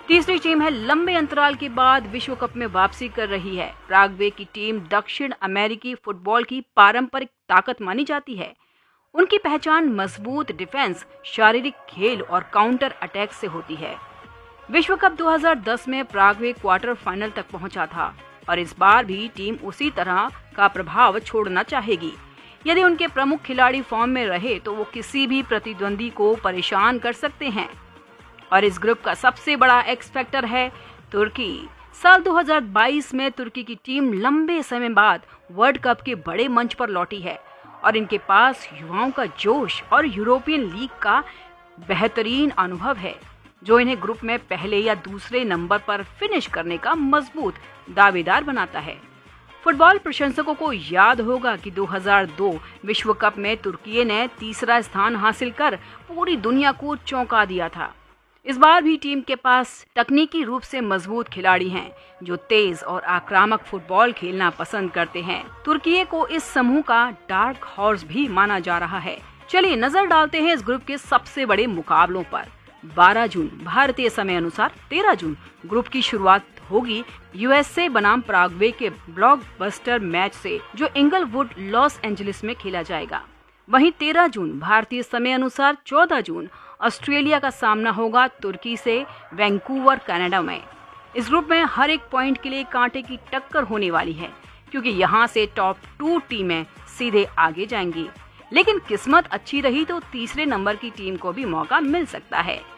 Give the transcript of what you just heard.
तीसरी टीम है लंबे अंतराल के बाद विश्व कप में वापसी कर रही है। पराग्वे की टीम दक्षिण अमेरिकी फुटबॉल की पारंपरिक ताकत मानी जाती है। उनकी पहचान मजबूत डिफेंस, शारीरिक खेल और काउंटर अटैक से होती है। विश्व कप 2010 में पराग्वे क्वार्टर फाइनल तक पहुंचा था और इस बार भी टीम उसी तरह का प्रभाव छोड़ना चाहेगी। यदि उनके प्रमुख खिलाड़ी फॉर्म में रहे तो वो किसी भी प्रतिद्वंदी को परेशान कर सकते हैं। और इस ग्रुप का सबसे बड़ा एक्स फैक्टर है तुर्की। साल 2022 में तुर्की की टीम लंबे समय बाद वर्ल्ड कप के बड़े मंच पर लौटी है और इनके पास युवाओं का जोश और यूरोपियन लीग का बेहतरीन अनुभव है, जो इन्हें ग्रुप में पहले या दूसरे नंबर पर फिनिश करने का मजबूत दावेदार बनाता है। फुटबॉल प्रशंसकों को याद होगा कि 2002 विश्व कप में तुर्की ने तीसरा स्थान हासिल कर पूरी दुनिया को चौंका दिया था। इस बार भी टीम के पास तकनीकी रूप से मजबूत खिलाड़ी हैं, जो तेज और आक्रामक फुटबॉल खेलना पसंद करते हैं। तुर्की को इस समूह का डार्क हॉर्स भी माना जा रहा है। चलिए नजर डालते हैं इस ग्रुप के सबसे बड़े मुकाबलों पर। 12 जून भारतीय समय अनुसार 13 जून ग्रुप की शुरुआत होगी यूएसए बनाम पराग्वे के ब्लॉकबस्टर मैच से, जो इंगलवुड लॉस एंजलिस में खेला जाएगा। वहीं 13 जून भारतीय समय अनुसार 14 जून ऑस्ट्रेलिया का सामना होगा तुर्की से वैंकूवर कनाडा में। इस ग्रुप में हर एक पॉइंट के लिए कांटे की टक्कर होने वाली है, क्योंकि यहां से टॉप 2 टीमें सीधे आगे जाएंगी। लेकिन किस्मत अच्छी रही तो तीसरे नंबर की टीम को भी मौका मिल सकता है।